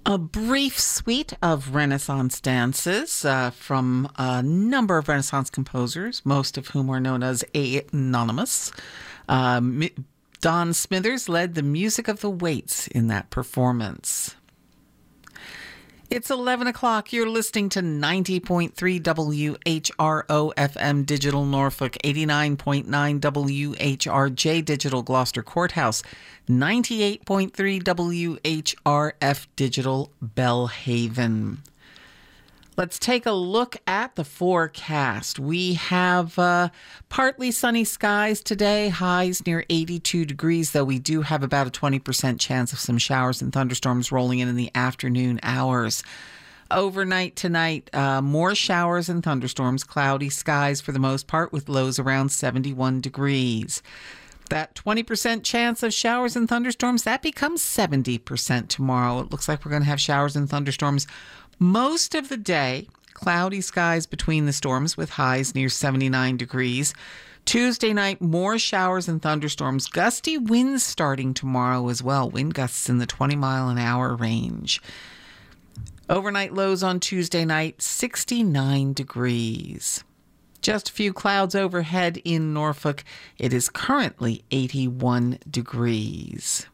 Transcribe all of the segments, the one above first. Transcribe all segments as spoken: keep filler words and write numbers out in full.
A brief suite of Renaissance dances uh, from a number of Renaissance composers, most of whom are known as anonymous. Um, Don Smithers led the music of the Waits in that performance. It's eleven o'clock. You're listening to ninety point three W H R O F M Digital Norfolk, eighty-nine point nine W H R J Digital Gloucester Courthouse, ninety-eight point three W H R F Digital Bellhaven. Let's take a look at the forecast. We have uh, partly sunny skies today, highs near eighty-two degrees, though we do have about a twenty percent chance of some showers and thunderstorms rolling in in the afternoon hours. Overnight tonight, uh, more showers and thunderstorms, cloudy skies for the most part, with lows around seventy-one degrees. That twenty percent chance of showers and thunderstorms, that becomes seventy percent tomorrow. It looks like we're going to have showers and thunderstorms most of the day. Cloudy skies between the storms with highs near seventy-nine degrees. Tuesday night, more showers and thunderstorms. Gusty winds starting tomorrow as well. Wind gusts in the twenty mile an hour range. Overnight lows on Tuesday night, sixty-nine degrees. Just a few clouds overhead in Norfolk. It is currently eighty-one degrees.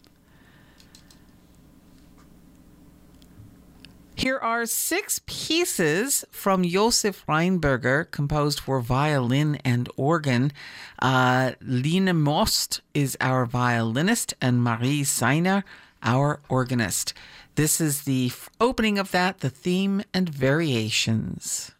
Here are six pieces from Josef Reinberger, composed for violin and organ. Uh, Line Most is our violinist, and Marie Seiner, our organist. This is the opening of that, the theme and variations.